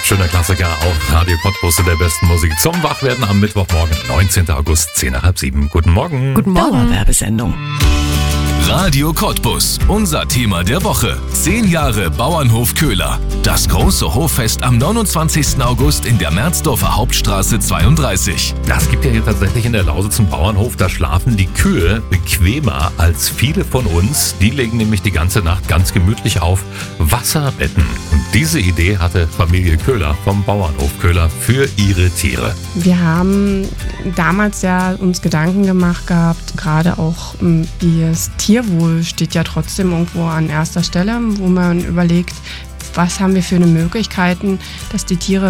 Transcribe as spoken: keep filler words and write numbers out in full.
Schöner Klassiker auf Radio Cottbus der besten Musik zum Wachwerden am Mittwochmorgen, neunzehnten August, zehn nach halb sieben. Guten Morgen. Guten Morgen. Werbesendung. Radio Cottbus, unser Thema der Woche. Zehn Jahre Bauernhof Köhler. Das große Hoffest am neunundzwanzigsten August in der Merzdorfer Hauptstraße zweiunddreißig. Das gibt ja hier tatsächlich in der Lausitz einen Bauernhof, da schlafen die Kühe bequemer als viele von uns. Die legen nämlich die ganze Nacht ganz gemütlich auf Wasserbetten. Und diese Idee hatte Familie Köhler vom Bauernhof Köhler für ihre Tiere. Wir haben damals ja uns Gedanken gemacht gehabt, gerade auch m, das Tierwohl steht ja trotzdem irgendwo an erster Stelle, wo man überlegt, was haben wir für eine Möglichkeiten, dass die Tiere